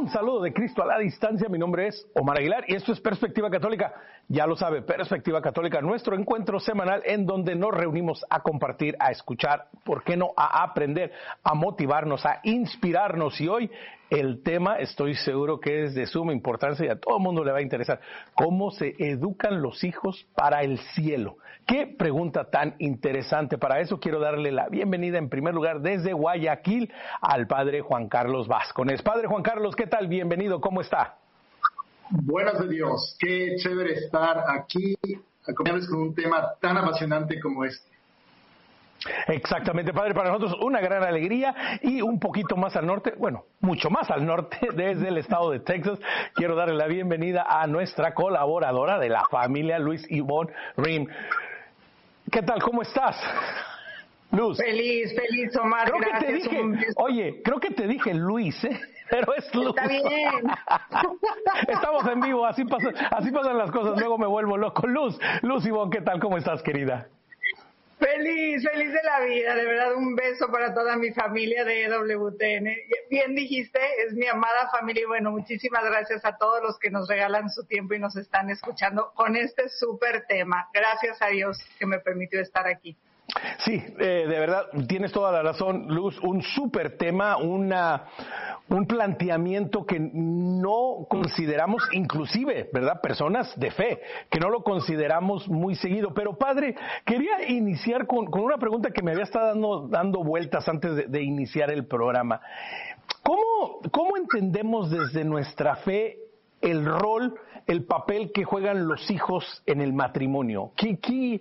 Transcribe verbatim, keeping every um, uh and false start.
Un saludo de Cristo a la distancia. Mi nombre es Omar Aguilar y esto es Perspectiva Católica. Ya lo sabe, Perspectiva Católica, nuestro encuentro semanal en donde nos reunimos a compartir, a escuchar, ¿por qué no? A aprender, a motivarnos, a inspirarnos. Y hoy el tema, estoy seguro que es de suma importancia y a todo el mundo le va a interesar. ¿Cómo se educan los hijos para el cielo? Qué pregunta tan interesante. Para eso quiero darle la bienvenida en primer lugar desde Guayaquil al padre Juan Carlos Vázquez. Padre Juan Carlos, ¿qué tal? Bienvenido, ¿cómo está? Buenas de Dios, qué chévere estar aquí acompañados con un tema tan apasionante como este. Exactamente, padre, para nosotros una gran alegría y un poquito más al norte, bueno, mucho más al norte, desde el estado de Texas, quiero darle la bienvenida a nuestra colaboradora de la familia, Luis Ivonne Rim. ¿Qué tal? ¿Cómo estás? Luz. Feliz, feliz, Omar, creo gracias. Que te dije, un... oye, creo que te dije Luis, ¿eh? Pero es Luz. Está bien. Estamos en vivo, así pasan, así pasan las cosas, luego me vuelvo loco. Luz, Luz Ivonne, ¿qué tal? ¿Cómo estás, querida? Feliz, feliz de la vida, de verdad un beso para toda mi familia de E W T N. Bien dijiste, es mi amada familia y bueno, muchísimas gracias a todos los que nos regalan su tiempo y nos están escuchando con este súper tema. Gracias a Dios que me permitió estar aquí. Sí, eh, de verdad, tienes toda la razón, Luz, un súper tema, una, un planteamiento que no consideramos, inclusive, ¿verdad?, personas de fe, que no lo consideramos muy seguido. Pero, padre, quería iniciar con, con una pregunta que me había estado dando, dando vueltas antes de, de iniciar el programa. ¿Cómo, cómo entendemos desde nuestra fe el rol, el papel que juegan los hijos en el matrimonio? ¿Qué, qué,